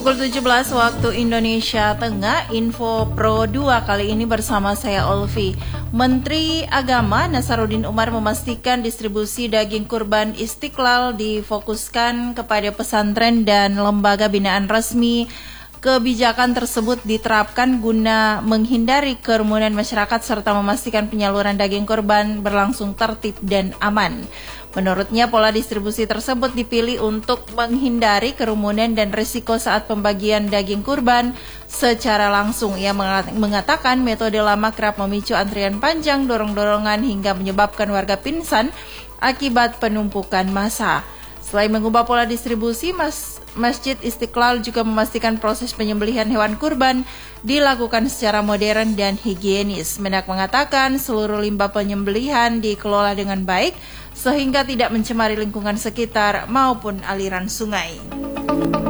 Pukul 17 waktu Indonesia Tengah, Info Pro 2 kali ini bersama saya Olvi. Menteri Agama Nasaruddin Umar memastikan distribusi daging kurban Istiqlal difokuskan kepada pesantren dan lembaga binaan resmi. Kebijakan tersebut diterapkan guna menghindari kerumunan masyarakat serta memastikan penyaluran daging kurban berlangsung tertib dan aman. Menurutnya, pola distribusi tersebut dipilih untuk menghindari kerumunan dan risiko saat pembagian daging kurban secara langsung. Ia mengatakan metode lama kerap memicu antrian panjang, dorong-dorongan hingga menyebabkan warga pingsan akibat penumpukan massa. Selain mengubah pola distribusi, Masjid Istiqlal juga memastikan proses penyembelihan hewan kurban dilakukan secara modern dan higienis. Mendak mengatakan seluruh limbah penyembelihan dikelola dengan baik sehingga tidak mencemari lingkungan sekitar maupun aliran sungai.